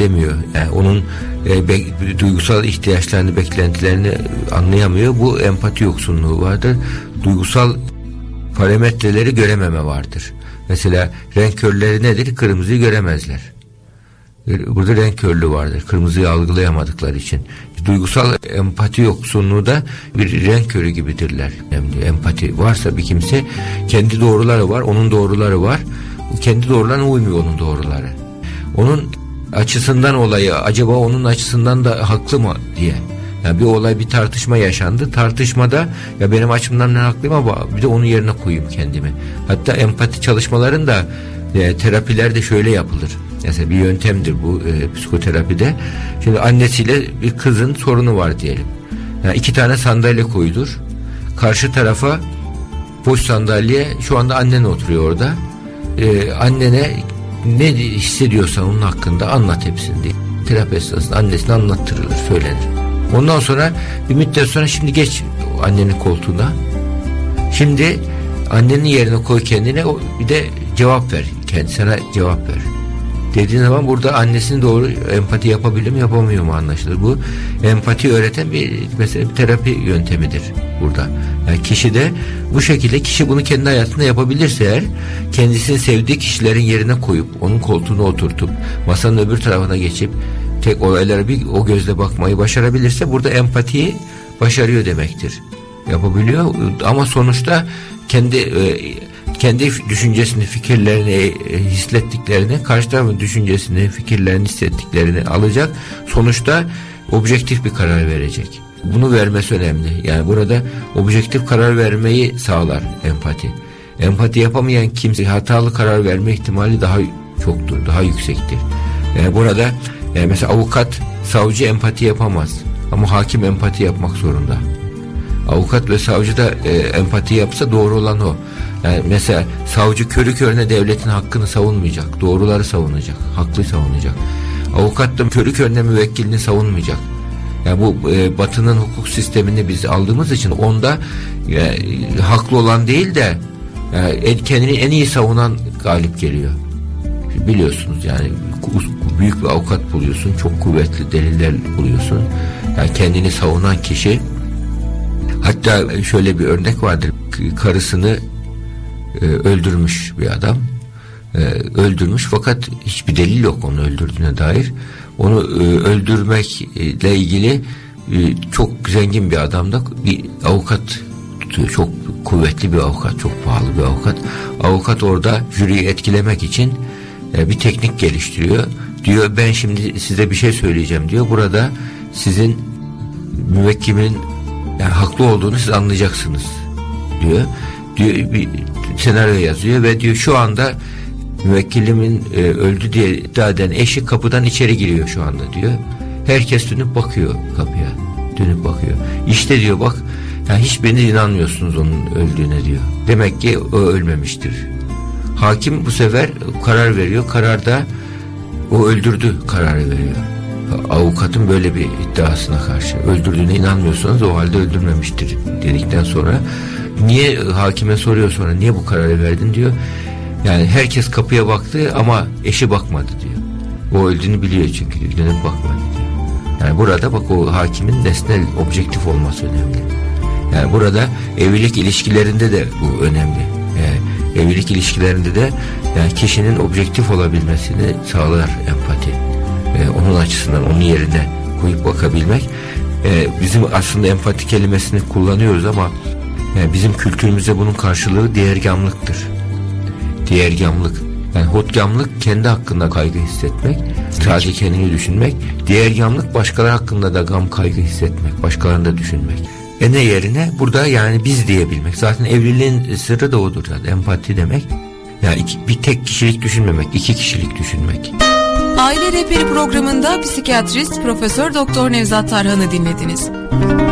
beslemiyor. Yani onun duygusal ihtiyaçlarını, beklentilerini anlayamıyor. Bu empati yoksunluğu vardır. Duygusal parametreleri görememe vardır. Mesela renk körleri nedir? Kırmızıyı göremezler. Burada renk körlüğü vardır. Kırmızıyı algılayamadıkları için. Duygusal empati yoksunluğu da bir renk körü gibidirler. Yani empati varsa bir kimse, kendi doğruları var, onun doğruları var. Kendi doğrularına uymuyor onun doğruları. Onun açısından olayı acaba onun açısından da haklı mı diye. Yani bir olay, bir tartışma yaşandı. Tartışmada ya benim açımdan ne haklıyım ama bir de onun yerine koyayım kendimi. Hatta empati çalışmalarında terapilerde şöyle yapılır. Mesela bir yöntemdir bu psikoterapide. Şimdi annesiyle bir kızın sorunu var diyelim. Yani 2 tane sandalye koydur. Karşı tarafa boş sandalye, şu anda annen oturuyor orada. Annene ne hissediyorsan onun hakkında anlat hepsini diye. Terapi esnasında annesine anlattırılır, söylenir. Ondan sonra bir müddet sonra şimdi geç annenin koltuğuna. Şimdi annenin yerine koy kendine, bir de cevap ver. Kendisine cevap ver. Dediğin zaman burada annesinin doğru empati yapabiliyor mu yapamıyor mu anlaşılır. Bu empati öğreten mesela bir terapi yöntemidir burada. Yani kişi de bu şekilde, kişi bunu kendi hayatında yapabilirse eğer, kendisini sevdiği kişilerin yerine koyup onun koltuğuna oturtup masanın öbür tarafına geçip tek olaylara bir o gözle bakmayı başarabilirse burada empatiyi başarıyor demektir. Yapabiliyor ama sonuçta kendi düşüncesini, fikirlerini, hissettiklerini, karşı tarafın düşüncesini, fikirlerini, hissettiklerini alacak. Sonuçta objektif bir karar verecek. Bunu vermesi önemli. Yani burada objektif karar vermeyi sağlar empati. Empati yapamayan kimse hatalı karar verme ihtimali daha çoktur, daha yüksektir. Yani burada mesela avukat, savcı empati yapamaz. Ama hakim empati yapmak zorunda. Avukat ve savcı da empati yapsa doğru olan o. Yani mesela savcı körü körüne devletin hakkını savunmayacak. Doğruları savunacak. Hakkı savunacak. Avukat da körü körüne müvekkilini savunmayacak. Yani bu Batı'nın hukuk sistemini biz aldığımız için onda haklı olan değil de kendini en iyi savunan galip geliyor. Biliyorsunuz yani büyük bir avukat buluyorsun. Çok kuvvetli deliller buluyorsun. Yani kendini savunan kişi, hatta şöyle bir örnek vardır. Karısını öldürmüş bir adam. Öldürmüş fakat hiçbir delil yok onu öldürdüğüne dair. Onu öldürmekle ilgili çok zengin bir adam da bir avukat tutuyor. Çok kuvvetli bir avukat, çok pahalı bir avukat. Avukat orada jüriyi etkilemek için bir teknik geliştiriyor. Diyor ben şimdi size bir şey söyleyeceğim diyor. Burada sizin müvekkilimin yani haklı olduğunu siz anlayacaksınız diyor. Bir senaryo yazıyor ve diyor şu anda müvekkilimin öldü diye iddia eden eşi kapıdan içeri giriyor şu anda diyor. Herkes dönüp bakıyor kapıya. Dönüp bakıyor. İşte diyor bak yani hiçbiriniz inanmıyorsunuz onun öldüğüne diyor. Demek ki o ölmemiştir. Hakim bu sefer karar veriyor. Kararda o öldürdü kararı veriyor. Avukatın böyle bir iddiasına karşı öldürdüğüne inanmıyorsanız o halde öldürmemiştir dedikten sonra niye hakime soruyor sonra niye bu kararı verdin diyor. Yani herkes kapıya baktı ama eşi bakmadı diyor. O öldüğünü biliyor çünkü diyor. Dönüp bakmadı diyor. Yani burada bak o hakimin nesnel objektif olması önemli. Yani burada evlilik ilişkilerinde de bu önemli. Evlilik ilişkilerinde de yani kişinin objektif olabilmesini sağlar empati. Onun açısından onun yerine koyup bakabilmek. Bizim aslında empati kelimesini kullanıyoruz ama bizim kültürümüzde bunun karşılığı diğergamlıktır. Diğergamlık. Yani hotgamlık kendi hakkında kaygı hissetmek, sadece kendini düşünmek. Diğergamlık başkaları hakkında da gam kaygı hissetmek, başkalarını da düşünmek. Ne yerine burada yani biz diyebilmek. Zaten evliliğin sırrı da odur zaten. Empati demek. Yani bir tek kişilik düşünmemek, 2 kişilik düşünmek. Aile Rehberi programında psikiyatrist Profesör Doktor Nevzat Tarhan'ı dinlediniz.